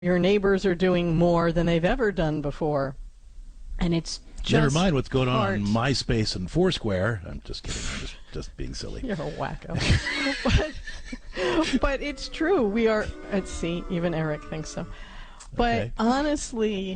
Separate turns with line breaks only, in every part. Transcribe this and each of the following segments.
Your neighbors are doing more than they've ever done before. And it's just
never mind what's going on
hard.
on MySpace and Foursquare. I'm just kidding. I'm just being silly.
You're a wacko. but it's true. We are, let's see, even Eric thinks so. But
Okay.
honestly,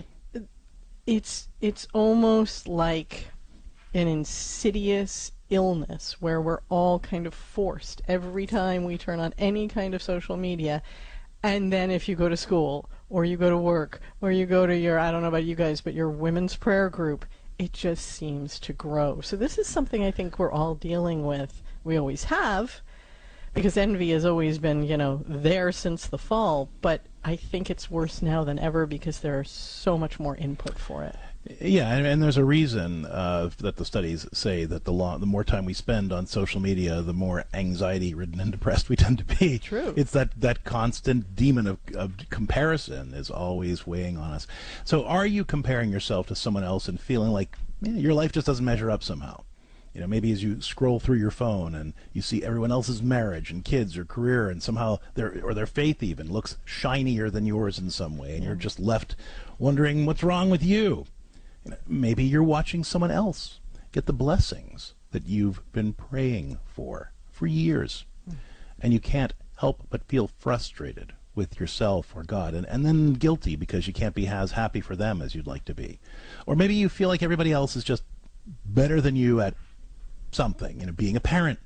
it's almost like an insidious illness where we're all kind of forced every time we turn on any kind of social media. And then if you go to school or you go to work or you go to your, I don't know about you guys, but your women's prayer group, it just seems to grow. So this is something I think we're all dealing with. We always have, because envy has always been, there since the fall. But I think it's worse now than ever because there's so much more input for it.
Yeah, and there's a reason that the studies say that the more time we spend on social media, the more anxiety-ridden and depressed we tend to be.
True.
It's that constant demon of comparison is always weighing on us. So are you comparing yourself to someone else and feeling like your life just doesn't measure up somehow? Maybe as you scroll through your phone and you see everyone else's marriage and kids or career, and somehow their faith even looks shinier than yours in some way, and you're just left wondering what's wrong with you. Maybe you're watching someone else get the blessings that you've been praying for years, and you can't help but feel frustrated with yourself or God, and then guilty because you can't be as happy for them as you'd like to be. Or maybe you feel like everybody else is just better than you at something, being a parent,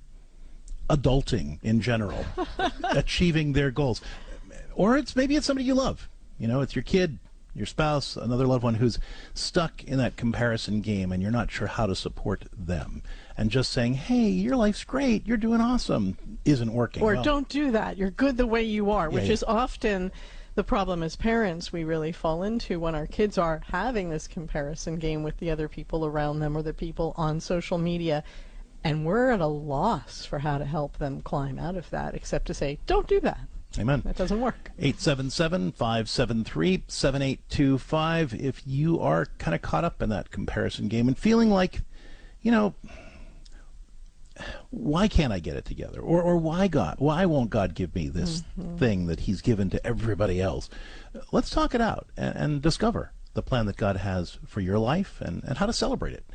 adulting in general, achieving their goals. Or maybe it's somebody you love. It's your kid, your spouse, another loved one who's stuck in that comparison game, and you're not sure how to support them. And just saying, hey, your life's great, you're doing awesome, isn't working.
Or don't do that. You're good the way you are, which is often the problem as parents we really fall into when our kids are having this comparison game with the other people around them or the people on social media. And we're at a loss for how to help them climb out of that, except to say, don't do that.
Amen.
That doesn't work.
877-573-7825. If you are kind of caught up in that comparison game and feeling like, why can't I get it together? Or why won't God give me this thing that he's given to everybody else? Let's talk it out and discover the plan that God has for your life and how to celebrate it.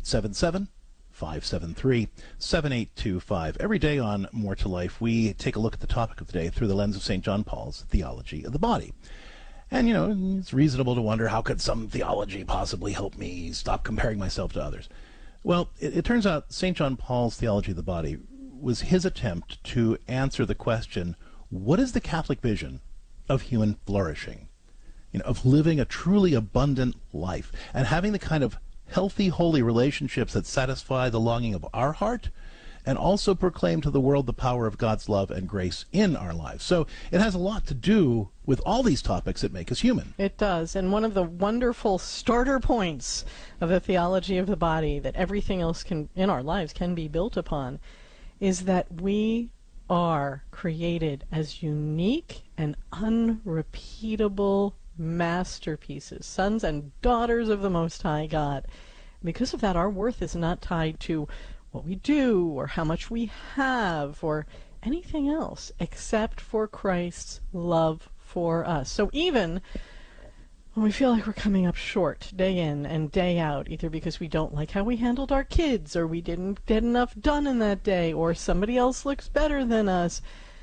877-573-7825. Every day on More to Life, we take a look at the topic of the day through the lens of St. John Paul's theology of the body. And, it's reasonable to wonder, how could some theology possibly help me stop comparing myself to others? Well, it turns out St. John Paul's theology of the body was his attempt to answer the question, what is the Catholic vision of human flourishing? Of living a truly abundant life and having the kind of healthy, holy relationships that satisfy the longing of our heart and also proclaim to the world the power of God's love and grace in our lives. So it has a lot to do with all these topics that make us human.
It does. And one of the wonderful starter points of the theology of the body that everything else in our lives can be built upon is that we are created as unique and unrepeatable masterpieces, sons and daughters of the Most High God. Because of that, our worth is not tied to what we do or how much we have or anything else except for Christ's love for us. So even when we feel like we're coming up short day in and day out, either because we don't like how we handled our kids or we didn't get enough done in that day or somebody else looks better than us,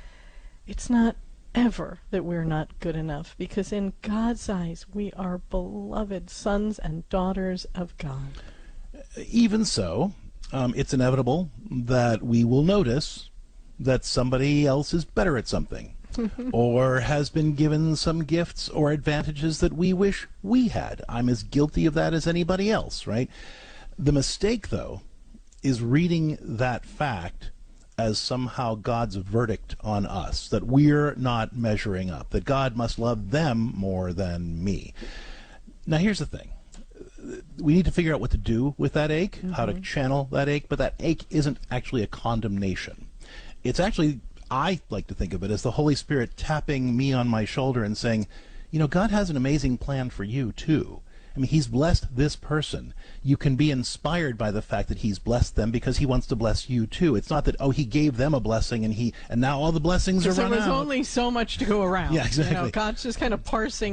it's not ever that we're not good enough, because in God's eyes we are beloved sons and daughters of God.
Even so, it's inevitable that we will notice that somebody else is better at something or has been given some gifts or advantages that we wish we had. I'm as guilty of that as anybody else, right? The mistake, though, is reading that fact as somehow God's verdict on us, that we're not measuring up, that God must love them more than me. Now, here's the thing. We need to figure out what to do with that ache, how to channel that ache, but that ache isn't actually a condemnation. It's actually, I like to think of it as the Holy Spirit tapping me on my shoulder and saying, God has an amazing plan for you, too. I mean, he's blessed this person. You can be inspired by the fact that he's blessed them because he wants to bless you too. It's not that, oh, he gave them a blessing and now all the blessings are run out.
There was only so much to go around.
Yeah, exactly.
God's just kind of parsing